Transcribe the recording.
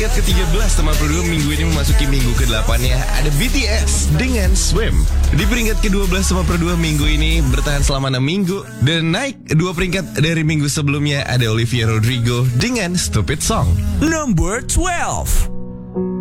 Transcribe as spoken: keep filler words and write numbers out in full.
peringkat ke tiga belas Teman Pro dua minggu ini memasuki minggu ke delapan ya. Ada B T S dengan Swim. Di peringkat ke dua belas Teman Pro dua minggu ini bertahan selama enam minggu. Dan naik dua peringkat dari minggu sebelumnya ada Olivia Rodrigo dengan Stupid Song. Number twelve.